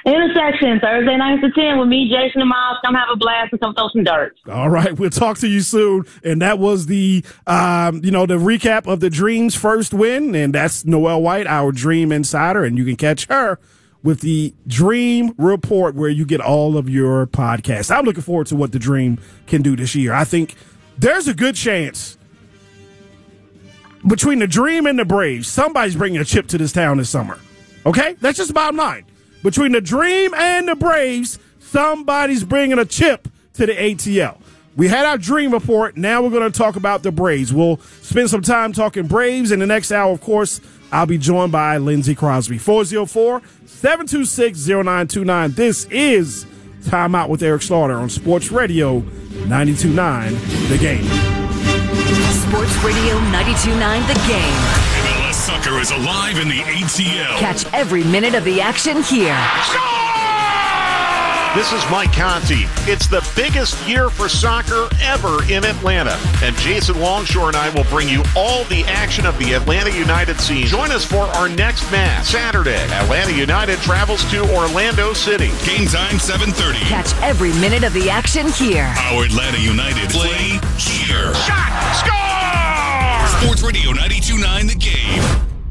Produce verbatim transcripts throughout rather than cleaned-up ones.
Intersection, Thursday nights at ten with me, Jason, and Miles. Come have a blast and come throw some dirt. All right, we'll talk to you soon. And that was the, um, you know, the recap of the Dream's first win. And that's Noelle White, our Dream Insider. And you can catch her with the Dream Report, where you get all of your podcasts. I'm looking forward to what the Dream can do this year. I think there's a good chance between the Dream and the Braves, somebody's bringing a chip to this town this summer. Okay? That's just the bottom line. Between the Dream and the Braves, somebody's bringing a chip to the A T L. We had our Dream Report. Now we're going to talk about the Braves. We'll spend some time talking Braves. In the next hour, of course, I'll be joined by Lindsey Crosby. four oh four, seven two six, oh nine two nine. This is Time Out with Eric Slaughter on Sports Radio ninety-two point nine The Game. Sports Radio ninety-two point nine The Game. Soccer is alive in the A T L. Catch every minute of the action here. This is Mike Conti. It's the biggest year for soccer ever in Atlanta. And Jason Longshore and I will bring you all the action of the Atlanta United scene. Join us for our next match. Saturday, Atlanta United travels to Orlando City. Game time, seven thirty. Catch every minute of the action here. Our Atlanta United play here. Shot! Score! Sports Radio ninety-two point nine The Game.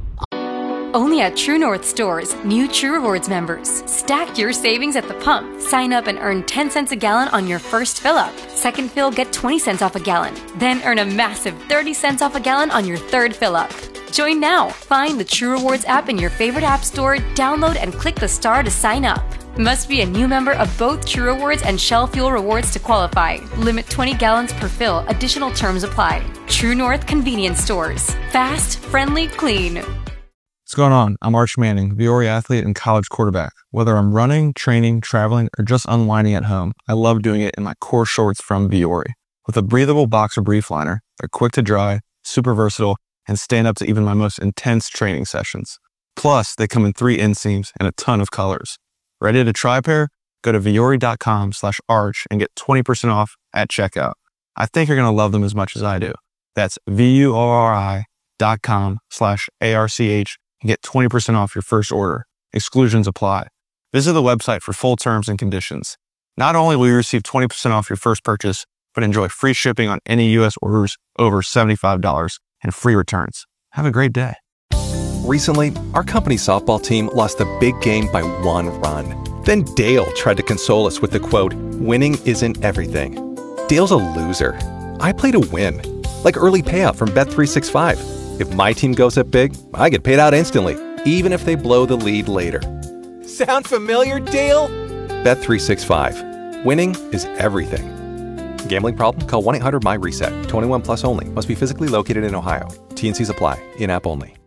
Only at True North stores, new True Rewards members. Stack your savings at the pump. Sign up and earn ten cents a gallon on your first fill up. Second fill, get twenty cents off a gallon. Then earn a massive thirty cents off a gallon on your third fill up. Join now. Find the True Rewards app in your favorite app store, download and click the star to sign up. Must be a new member of both True Rewards and Shell Fuel Rewards to qualify. Limit twenty gallons per fill. Additional terms apply. True North Convenience Stores. Fast, friendly, clean. What's going on? I'm Arch Manning, Viore athlete and college quarterback. Whether I'm running, training, traveling, or just unwinding at home, I love doing it in my core shorts from Viore. With a breathable boxer brief liner, they're quick to dry, super versatile, and stand up to even my most intense training sessions. Plus, they come in three inseams and a ton of colors. Ready to try a pair? Go to Viore.com slash arch and get twenty percent off at checkout. I think you're going to love them as much as I do. That's V-U-O-R-I dot com slash A-R-C-H and get twenty percent off your first order. Exclusions apply. Visit the website for full terms and conditions. Not only will you receive twenty percent off your first purchase, but enjoy free shipping on any U S orders over seventy-five dollars and free returns. Have a great day. Recently, our company softball team lost the big game by one run. Then Dale tried to console us with the quote, "Winning isn't everything." Dale's a loser. I play to win. Like early payout from Bet three sixty-five. If my team goes up big, I get paid out instantly, even if they blow the lead later. Sound familiar, Dale? Bet three sixty-five. Winning is everything. Gambling problem? Call one eight hundred M Y RESET. twenty-one plus only. Must be physically located in Ohio. T and C's apply. In-app only.